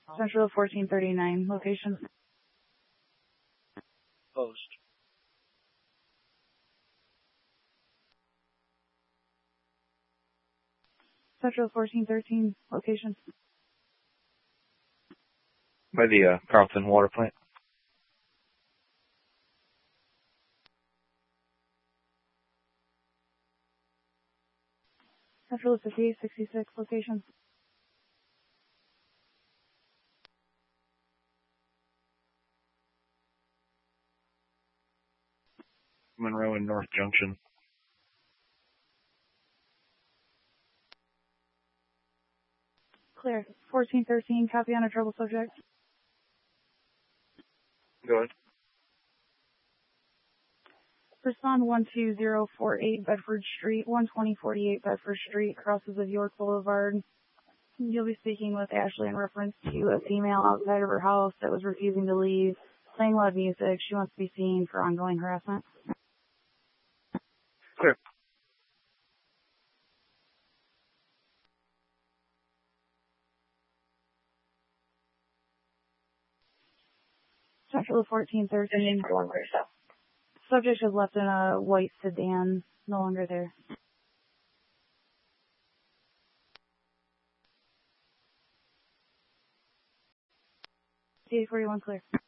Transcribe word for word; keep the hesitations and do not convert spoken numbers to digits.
Central fourteen thirty-nine, location. Post. Central fourteen thirteen, location. By the uh, Carlton water plant. Central fifty-eight sixty-six, location. Monroe and North Junction. Clear. fourteen thirteen, copy on a trouble subject. Go ahead. Respond one two zero four eight Bedford Street, one twenty forty-eight Bedford Street, crosses of York Boulevard. You'll be speaking with Ashley in reference to a female outside of her house that was refusing to leave, playing loud music. She wants to be seen for ongoing harassment. Clear. Central fourteen thirteen. Subject is left in a white sedan, no longer there. C A forty-one clear.